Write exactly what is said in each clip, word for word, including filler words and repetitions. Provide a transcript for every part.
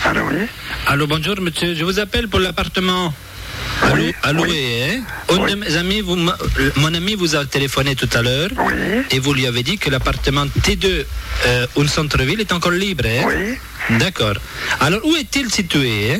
Allô, oui. Allô, bonjour monsieur, je vous appelle pour l'appartement. Allô, Oui, à louer, oui. hein? Un Oui. de mes amis, vous m'a- mon ami vous a téléphoné tout à l'heure Oui. et vous lui avez dit que l'appartement T deux, euh, au centre-ville, est encore libre, hein? Oui. D'accord. Alors, où est-il situé, hein?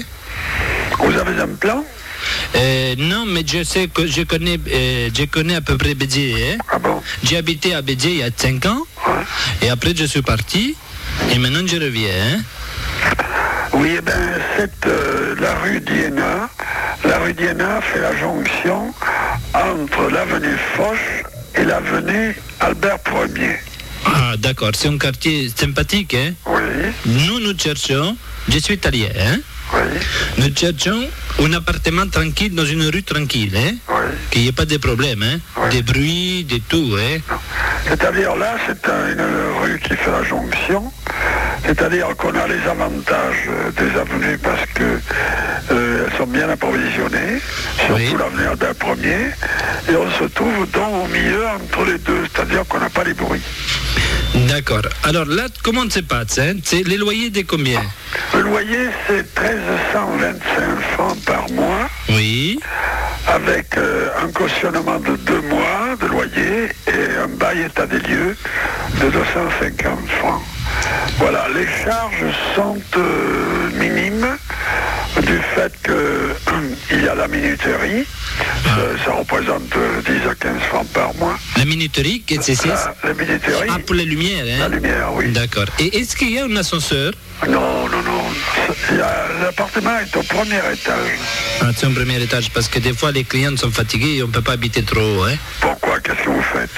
Vous avez un plan? Euh, non, mais je sais que je connais, euh, je connais à peu près Béziers, hein? Ah bon? J'ai habité à Béziers il y a cinq ans Ouais. et après je suis parti et maintenant je reviens, hein? Oui, eh bien, c'est euh, la rue d'Iéna. La rue d'Iéna fait la jonction entre l'avenue Foch et l'avenue Albert Ier. Ah, d'accord, c'est un quartier sympathique, hein? Oui, Nous, nous cherchons, je suis italien, hein? oui, Nous cherchons un appartement tranquille dans une rue tranquille, hein? oui. Qu'il n'y ait pas de problème, hein? Ouais. Des bruits, de tout, hein? C'est-à-dire là, c'est un- une rue qui fait la jonction. C'est-à-dire qu'on a les avantages euh, des avenues parce que euh, elles sont bien approvisionnées, surtout Oui. l'avenue Albert Ier, et on se trouve donc au milieu entre les deux, c'est-à-dire qu'on n'a pas les bruits. D'accord. Alors là, comment ça se passe, hein? C'est les loyers de combien? Le loyer, c'est mille trois cent vingt-cinq francs par mois, Oui. avec euh, un cautionnement de deux mois de loyer et un bail état des lieux de deux cent cinquante francs. Voilà, les charges sont euh, minimes du fait qu'il y a la minuterie, ça, ça représente euh, dix à quinze francs par mois. La minuterie, qu'est-ce que c'est? La, la minuterie, Ah, pour les lumières, la hein? lumière, oui. D'accord. Et est-ce qu'il y a un ascenseur? Non, non, non, il y a- l'appartement est au premier étage. Ah, c'est un premier étage, parce que des fois les clients sont fatigués et on ne peut pas habiter trop haut, hein? Pourquoi? Qu'est-ce que vous faites?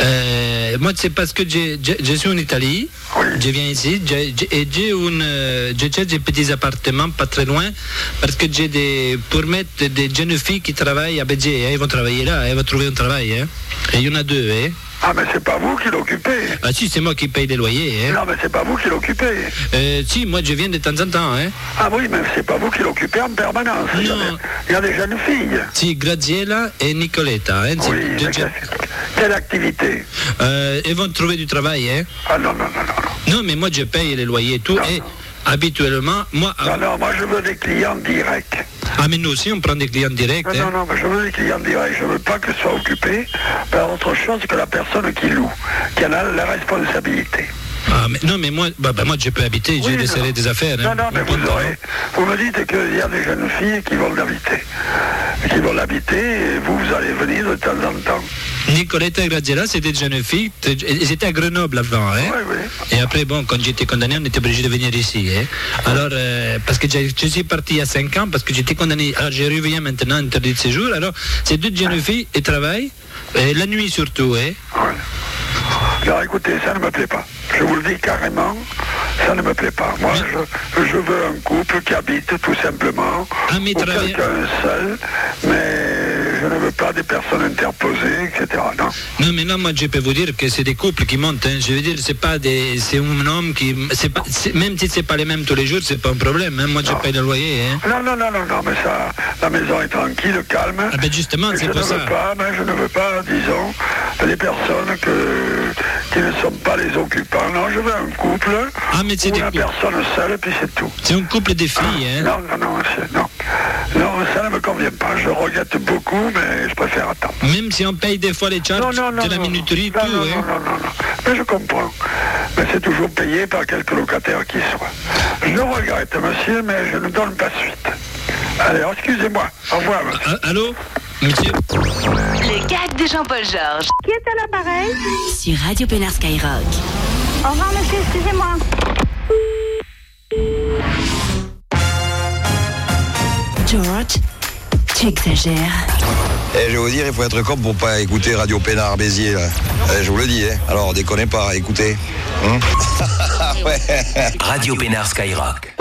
Euh, moi, c'est parce que j'ai- j'ai- je suis en Italie, Oui. je viens ici, j'ai- j'ai- et j'ai une, euh, je cherche des petits appartements pas très loin, parce que j'ai des, pour mettre des jeunes filles qui travaillent à Béziers, hein, ils vont travailler là, elles vont trouver un travail, hein. Et il y en a deux, hein. Ah, mais c'est pas vous qui l'occupez. Ah si, c'est moi qui paye les loyers, hein. Non, mais c'est pas vous qui l'occupez. Euh, si, moi je viens de temps en temps, hein. Ah oui, mais c'est pas vous qui l'occupez en permanence. Il y, a Non. des, il y a des jeunes filles. Si, Graziella et Nicoletta, hein, c'est Oui, deux mais jeunes- qu'est-ce- quelle activité? Euh, elles vont trouver du travail, hein. Ah non, non, non, non, non. Non, mais moi je paye les loyers et tout, Non, et non. habituellement, moi... Non, non, moi je veux des clients directs. Ah, mais nous aussi on prend des clients directs, Non, hein. non, non, mais je veux des clients directs. Je veux pas que ce soit occupé par autre chose que la personne qui loue, qui en a la responsabilité. Ah, mais, non, mais moi, bah, bah, moi je peux habiter, j'ai Oui, des non. serrés des affaires. Non, hein. non, mais Bon, vous bon, aurez. Vous me dites qu'il y a des jeunes filles qui vont l'habiter. Qui vont l'habiter et vous, vous allez venir de temps en temps. Nicoletta et Graziella, c'était des jeunes filles, elles étaient à Grenoble avant, hein. Oui, oui. Et après, bon, quand j'étais condamné, on était obligé de venir ici, hein. Alors, euh, parce que j'ai- je suis parti il y a cinq ans, parce que j'étais condamné, alors je reviens maintenant, interdit de séjour, alors ces deux jeunes filles, elles travaillent, et la nuit surtout, hein. Ouais. Alors écoutez, ça ne me plaît pas. Je vous le dis carrément, ça ne me plaît pas. Moi, je, je veux un couple qui habite tout simplement, Ah, mais ou travailler- quelqu'un seul, mais je ne veux pas des personnes interposées, et cetera. Non. Non, mais là, moi, je peux vous dire que c'est des couples qui montent, hein. Je veux dire, c'est pas des, c'est un homme qui, c'est pas, c'est- même si c'est pas les mêmes tous les jours, c'est pas un problème, hein. Moi, je Non. paye le loyer, hein. Non, non, non, non, non, mais ça, la maison est tranquille, calme. Ah, ben, justement, Et c'est je pour ne ça. veux pas, mais je ne veux pas, disons, des personnes que, qui ne sont pas les occupants. Non, je veux un couple, Ah, mais c'est ou des la couples. personne seule, puis c'est tout. C'est un couple de filles, hein. Non, non, non, c'est- non. Non, ça ne me convient pas. Je regrette beaucoup, mais je préfère attendre. Même si on paye des fois les charges Non, non, non. de la non, minuterie, non, tout, non, hein. non, non, non, non. Mais je comprends. Mais c'est toujours payé par quelque locataire qui soit. Je regrette, monsieur, mais je ne donne pas suite. Allez, excusez-moi. Au revoir. Ah, allô, monsieur? Le gag de Jean-Paul Georges. Qui est à l'appareil? Sur Radio Pénard Skyrock. Au revoir, monsieur, excusez-moi. George, tu exagères. Eh, je vais vous dire, il faut être con pour pas écouter Radio Pénard Béziers, là. Eh, je vous le dis, hein. Alors, déconnez pas, écoutez. Hein. Ouais. Radio Pénard Skyrock.